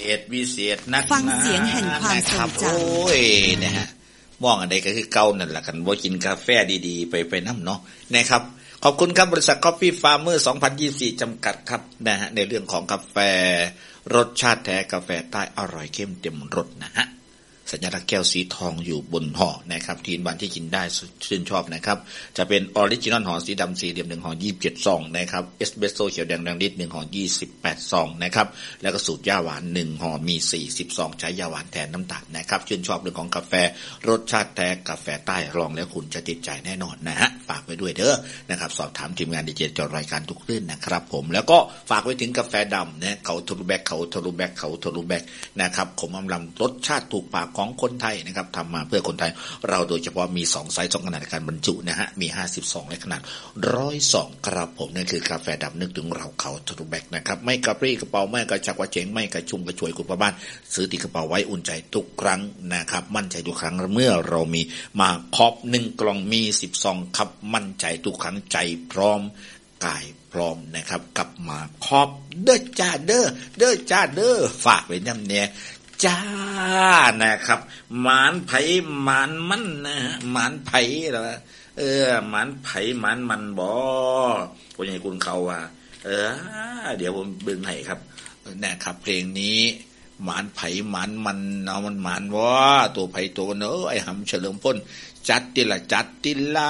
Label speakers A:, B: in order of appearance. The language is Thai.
A: ษนัก
B: ฟังเสียงแห่งความทรงจำ
A: โอ้ยนะฮะมองอันใดก็คือเก่านั่นแหละกันบ่กินกาแฟดีๆไปนำเนาะนะครับขอบคุณครับบริษัท Coffee Farmer 2024 จำกัดครับนะฮะในเรื่องของกาแฟรสชาติแท้กาแฟใต้อร่อยเข้มเต็มรสนะฮะสัญลักษณ์แก้วสีทองอยู่บนห่อนะครับทีนวันที่กินได้ชื่นชอบนะครับจะเป็นออริจินอลห่อสีดำสีเหลี่ยม1ห่อ27ซองนะครับเอสเปรสโซ่เขียวแดงดังฤทธิ์1ห่อ28ซองนะครับแล้วก็สูตรย่าหวาน1ห่อมี40ซองใช้ย่าหวานแทนน้ำตาลนะครับชื่นชอบเรื่องของกาแฟรสชาติแท้กาแฟใต้ลองแล้วคุณจะติดใจแน่นอนนะฮะฝากไว้ด้วยเด้อนะครับสอบถามทีมงานดีเจจอรายการทุกเรื่องนะครับผมแล้วก็ฝากไว้ถึงกาแฟดำนะเขาทะลุแบกนะครับขมอำลำรสชาติถูกปากของคนไทยนะครับทำมาเพื่อคนไทยเราโดยเฉพาะมี2ไซส์2ขนาดในการบรรจุนะฮะมี50และขนาด102ครับผมนั่นคือกาแฟดำนึกถึงเราเขาทะลุแบกนะครับไม่กระปรี้กระเป๋าไม่กระชักกระเฉงไม่กระชุ่มกระชวยคุณพ่อบ้านซื้อติดกระเป๋าไว้อุ่นใจทุกครั้งนะครับมั่นใจทุกครั้งเมื่อเรามีมาครบ1กล่องมี10ซองครับมั่นใจทุกครั้งใจพร้อมกายพร้อมนะครับกับมาครบเด้อจ้าเด้อจ้าเด้อฝากไว้นำเนี่ยจ้านะครับหมานไผหมานมันนะฮะหมานไผเหรอหมานไผหมานมันบ่ผู้ใหญ่คุณเขาว่าเดี๋ยวผมเบิ่งให้ครับนะครับเพลงนี้หมานไผหมานมันเนาะมันหมานบ่ตัวไผตัวเนอะไอ้หำเฉลิมพลจัดติละ